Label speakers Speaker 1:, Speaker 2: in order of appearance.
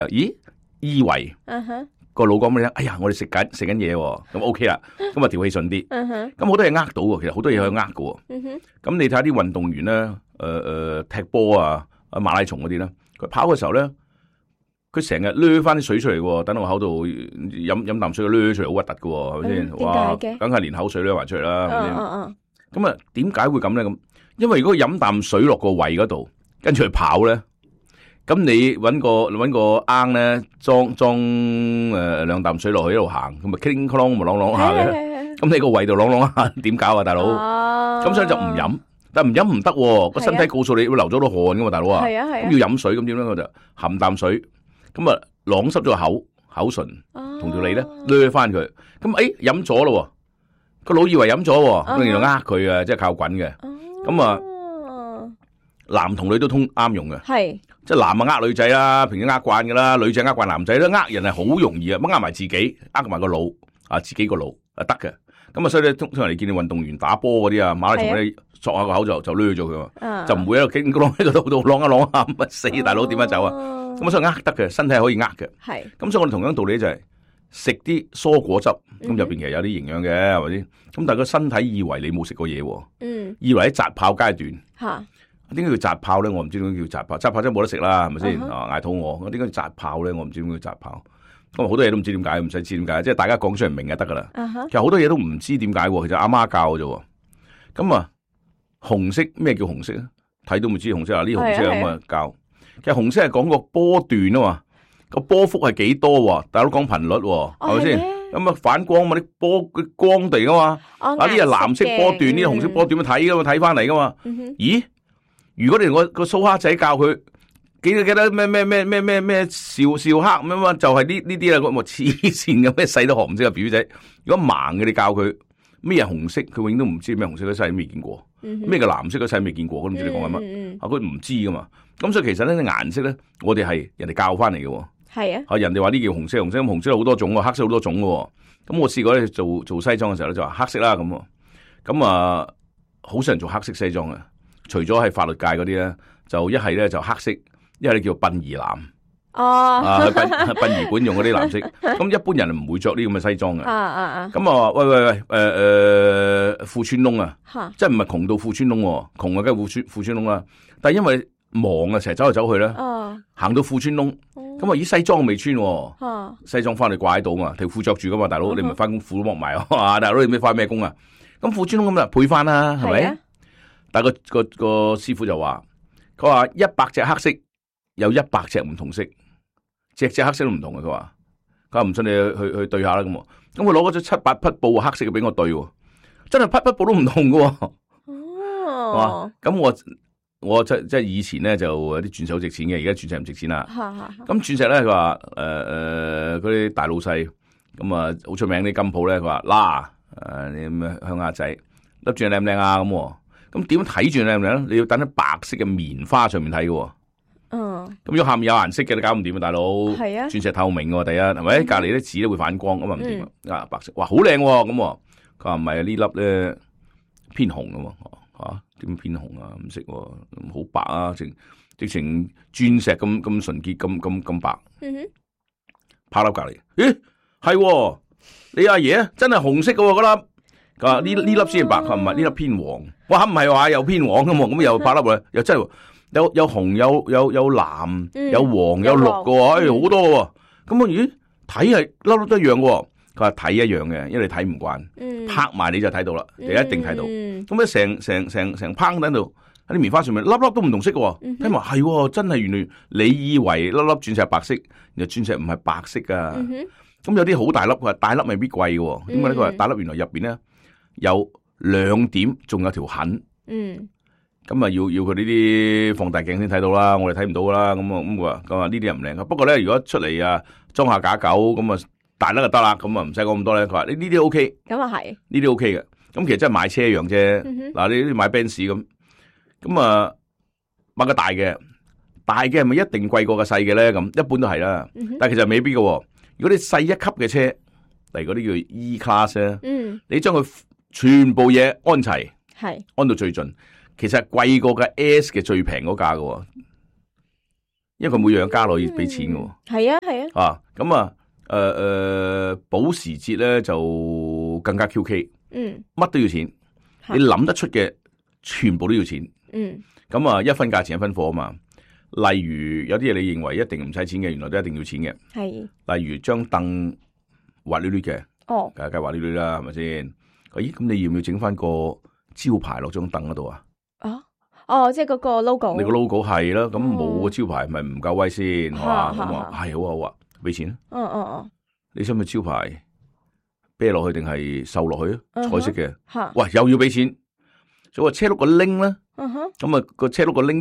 Speaker 1: 咦，以為個腦講俾你聽，哎呀，我哋食緊嘢喎，咁 OK 啦，咁啊調氣順啲。咁好多嘢到喎，其實好多嘢可以嘅喎。咁你睇下啲運動員咧，踢波啊，馬拉松嗰啲咧，佢跑嘅時候咧，佢成日掠翻啲水出嚟喎，等到口度飲啖水掠出嚟，好核突㗎喎，係咪先？哇，梗係連口水掠埋出嚟啦，係咪先？咁啊，點解會咁咧？咁因為如果飲啖水落個胃嗰度，跟住去跑咧。咁你搵個罌咧，裝2啖水落去一路行，咁咪傾啷咪啷下嘅。咁你個胃度啷下，點搞啊，大佬？咁所以就唔飲，但唔飲唔得，個身體告訴你會流咗好多汗噶嘛，大佬啊。咁要飲水，咁點咧？我就含啖水，咁啊啷濕咗口唇同條脷咧，掠翻佢。咁飲咗咯，個腦以為飲咗，咁原來佢啊，即係靠滾嘅。咁啊，男同女都啱用嘅。即係男啊女仔啦，平時慣噶啦，女仔慣男仔啦，人係好容易啊，乜埋自己，埋個腦啊，自己個腦啊得嘅。咁啊，所以咧，通常你見啲運動員打波嗰啲啊，馬拉松咧，索下個口就掠咗佢嘛，就唔會喺度傾啷喺個度啷一啷下，乜死大佬點樣走啊？咁所以得嘅，身體係可以嘅。咁所以我哋同樣道理就係食啲蔬果汁，咁入邊其實有啲營養嘅，係咪先？咁但係個身體以為你冇食過嘢，以為喺扎炮階段。點解叫扎炮咧？我唔知點解叫扎炮。扎炮真係冇得食啦，係咪先？嗌肚餓。點解叫扎炮咧？我唔知點解叫扎炮。咁好多嘢都唔知點解，唔使知點解，即係大家講出嚟明就得噶啦。其實好多嘢都唔知點解，其實阿媽教嘅啫。咁啊，紅色咩叫紅色啊？睇到咪知紅色啊？呢紅色咁啊教。其實紅色係講個波段啊嘛，個波幅係幾多？大佬講頻率，係咪先？咁啊反光嘛，啲波光地噶嘛。呢係藍色波段，呢紅色波段睇噶嘛，睇翻嚟噶嘛。咦？如果你個蘇蝦仔教佢記得咩兆黑咁樣嘛，就係呢啲啦，咁黐線嘅咩細都學唔識嘅表姐。如果盲嘅你教佢咩係紅色，佢永遠都唔知咩紅色，佢細都未見過。咩叫藍色，佢細未見過，佢都唔知你講緊乜。佢唔知噶嘛。咁所以其實呢啲顏色咧，我哋係人哋教翻嚟嘅。係啊。人哋話呢叫紅色，紅色好多種喎，黑色好多種嘅。咁我試過咧做西裝嘅時候咧，就話黑色啦咁。咁啊，好少人做黑色西裝嘅。除咗係法律界嗰啲咧，就一係咧就黑色，一係咧叫殯儀藍。殯儀館用嗰啲藍色。咁一般人唔會着呢咁嘅西裝嘅。咁啊，喂，褲穿窿啊，即係唔係窮到褲穿窿，窮啊梗係褲穿窿啦。但係因為忙啊，成日走嚟走去咧，行到褲穿窿，咁啊，咦西裝未穿，西裝翻嚟掛喺度嘛，條褲着住噶嘛，大佬你咪翻工褲都剝埋啊，大佬你咩翻咩工啊？咁褲穿窿咁就配翻啦，係咪？但係個師傅就話，佢話100隻黑色有100隻唔同色，隻黑色都唔同嘅。佢話唔信你去對下啦咁。咁佢攞咗7-8匹布黑色嘅俾我對，真係匹布都唔同嘅。咁我即係以前咧就有啲鑽石好值錢嘅，而家鑽石唔值錢啦。咁鑽石咧佢話嗰啲大老細咁啊好出名啲金鋪咧，佢話嗱你咁鄉下仔粒鑽石靚唔靚啊咁。咁點睇住靚唔靚咧？你要等喺白色嘅棉花上面睇嘅。咁如果下面有顏色嘅，你搞唔掂啊，大佬。係啊。鑽石透明嘅，第一係咪？隔籬啲紙都會反光，咁啊唔掂啊。白色，哇，好靚咁。佢話唔係啊，呢粒咧偏紅嘅，吓點偏紅啊？唔識，好白啊，直情鑽石咁純潔，咁白。拋粒隔籬，咦，係你阿爺真係紅色嘅嗰粒。佢話呢粒先白，佢唔係呢粒偏黃。哇，唔係話又偏黃咁又拍粒喎，又真係有紅有藍有黃有綠嘅，好多嘅。咁咦睇係粒粒都一樣嘅。佢話睇一樣嘅，因為你睇唔慣，拍埋你就睇到啦，你一定睇到。咁咧成烹喺度喺啲棉花上面，粒粒都唔同色嘅。睇埋係真係，原來你以為粒粒鑽石係白色，原來鑽石唔係白色噶。咁有啲好大粒，佢話大粒未必貴嘅。點解咧？佢話大粒原來入邊咧有2點，仲有條痕。咁啊要佢呢啲放大鏡先睇到啦，我哋睇唔到噶啦。咁啊呢啲又唔靚。不過咧，如果出嚟啊裝下假狗，咁啊大粒就得啦。咁啊唔使講咁多咧。佢話呢啲 OK。咁啊係。呢啲 OK 嘅。咁其實真係買車一樣啫。嗱，你買 Benz 咁啊買個大嘅係咪一定貴過個細嘅咧？咁一般都係啦。但係其實未必嘅。如果你細一級嘅車，例如嗰啲叫 E Class 咧，你將佢全部嘢安齊，安到最盡，其實係貴過嘅 S 嘅最平嗰價嘅。 因為佢每樣加落要俾錢嘅喎。
Speaker 2: 係啊係啊。
Speaker 1: 啊，咁啊，保時捷咧就更加 QK，乜都要錢，你諗得出嘅全部都要錢。咁啊，一分價錢一分貨啊嘛。例如有啲嘢你認為一定唔使錢嘅，原來都一定要錢嘅。係。例如張凳滑捋捋嘅，梗係滑捋捋啦，係咪先？咦，咁你要唔要整翻個招牌落張凳嗰度啊？
Speaker 2: 即係嗰個 logo。
Speaker 1: 你個 logo 係啦，咁冇個招牌咪唔夠威先，係嘛？咁話係好啊，俾錢啦。你想唔想招牌啤落去定係繡落去啊？彩色嘅。喂，又要俾錢。所以話車轆個鈴咧，咁啊個車轆個鈴。